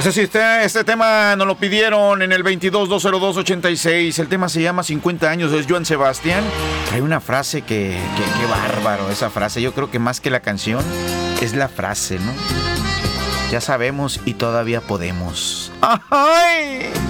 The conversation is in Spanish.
Este tema nos lo pidieron en el 22-202-86. El tema se llama 50 años, es Joan Sebastián. Hay una frase que bárbaro esa frase. Yo creo que más que la canción es la frase, ¿no? Ya sabemos y todavía podemos. ¡Ay!